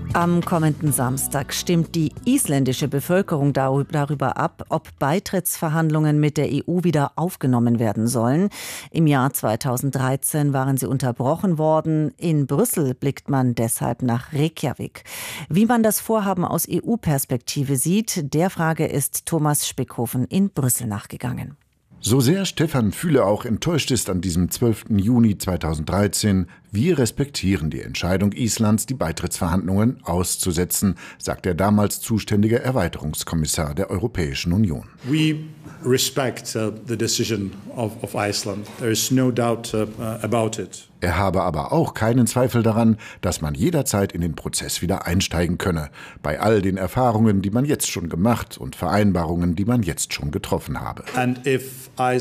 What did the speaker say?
Am kommenden Samstag stimmt die isländische Bevölkerung darüber ab, ob Beitrittsverhandlungen mit der EU wieder aufgenommen werden sollen. Im Jahr 2013 waren sie unterbrochen worden. In Brüssel blickt man deshalb nach Reykjavik. Wie man das Vorhaben aus EU-Perspektive sieht, der Frage ist Thomas Spickhofen in Brüssel nachgegangen. So sehr Stefan Füle auch enttäuscht ist an diesem 12. Juni 2013, wir respektieren die Entscheidung Islands, die Beitrittsverhandlungen auszusetzen, sagt der damals zuständige Erweiterungskommissar der Europäischen Union. We respect the decision of Iceland. There is no doubt about it. Er habe aber auch keinen Zweifel daran, dass man jederzeit in den Prozess wieder einsteigen könne, bei all den Erfahrungen, die man jetzt schon gemacht und Vereinbarungen, die man jetzt schon getroffen habe. And if